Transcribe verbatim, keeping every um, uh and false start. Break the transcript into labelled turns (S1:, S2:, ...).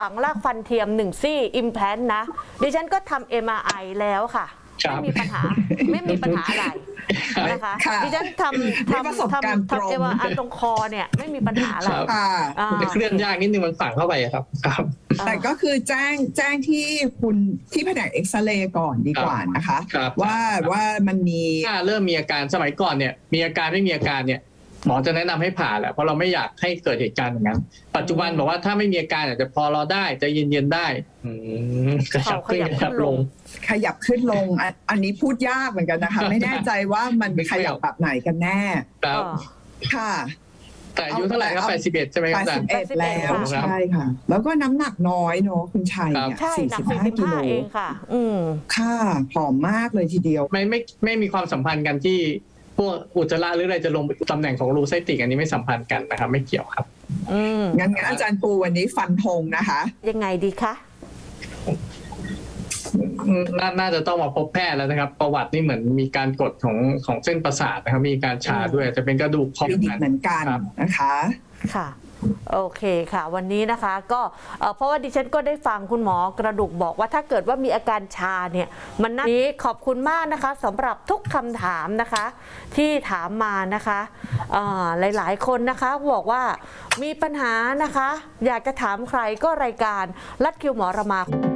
S1: ฝังรากฟันเทียมหนึ่งซี่อิมแพลนนะดิฉันก็ทำ เอ็ม อาร์ ไอ แล้วค่ะไม่มีปัญหาไม่มีปัญหาอะไรนะคะดิฉันทำทำทำทำ เอ็ม อาร์ ไอ ตรงคอเนี่ยไม่มีปัญหาอะไร
S2: จะเคลื่อนยากนิดนึงมันฝังเข้าไปครับครับ
S3: แต่ก็คือแจ้งแจ้งที่คุณที่แผนกเอ็กซเรย์ก่อนดีกว่านะคะว่าว่ามันมี
S2: ถ้าเริ่มมีอาการสมัยก่อนเนี่ยมีอาการไม่มีอาการเนี่ยหมอจะแนะนำให้ผ่าแหละเพราะเราไม่อยากให้เกิดเหตุการณ์อย่างนั้นปัจจุบันบอกว่าถ้าไม่มีอาการอาจจะพอรอได้จะเย็นๆได้
S1: ขยับขึ้นขยับลง
S3: ขยับขึ้นลงอันนี้พูดยากเหมือนกันนะคะไม่แน่ใจว่ามันขยับแบบไหนกันแน่ค่ะ
S2: แต่อายุเท่าไหร่ครับแปดสิบเอ็ดใช่ไหมครับ
S3: แปดสิบเอ็ดแล้วใช่ค่ะแล้วก็น้ำหนักน้อยเนาะคุณชัยเนี่ยสี่สิบห้ากิโล
S1: เองค่ะอืม
S3: ค่ะผอมมากเลยทีเดียว
S2: ไม่ไม่ไม่มีความสัมพันธ์กันที่พวกอุจจาระหรืออะไรจะลงตำแหน่งของรูไซติกอันนี้ไม่สัมพันธ์กันนะครับไม่เกี่ยวครับ
S3: อืมงั้นอาจารย์ปูวันนี้ฟันธงนะคะ
S1: ยังไงดีคะ
S2: น่าจะต้องมาพบแพทย์แล้วนะครับประวัตินี่เหมือนมีการกดของของเส้นประสาทนะครับมีการชาด้วยจะเป็นกระดูกคอ
S3: เหมือนกันนะคะ
S1: ค่ะโอเคค่ะวันนี้นะคะก็เพราะว่าดิฉันก็ได้ฟังคุณหมอกระดูกบอกว่าถ้าเกิดว่ามีอาการชาเนี่ยมันน่านี้ขอบคุณมากนะคะสำหรับทุกคำถามนะคะที่ถามมานะคะหลายๆคนนะคะบอกว่ามีปัญหานะคะอยากจะถามใครก็รายการลัดคิวหมอระมา